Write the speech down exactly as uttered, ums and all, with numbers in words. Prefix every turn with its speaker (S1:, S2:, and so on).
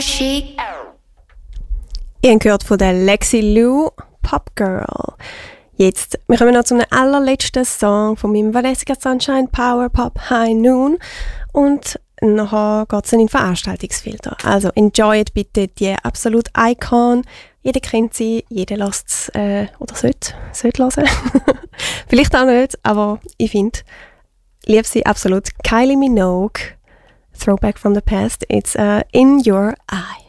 S1: She.
S2: Ihr habt gehört von der Lexi Lou, Pop Girl. Jetzt, wir kommen noch zum allerletzten Song von meinem Valencia Sunshine Power Pop High Noon. Und nachher geht es in den Veranstaltungsfilter. Also enjoyt bitte die Absolute Icon. Jeder kennt sie, jeder lässt es, äh, oder sollte, sollte hören. Vielleicht auch nicht, aber ich finde, liebe sie absolut. Kylie Minogue, Throwback from the Past, it's uh, In Your Eye.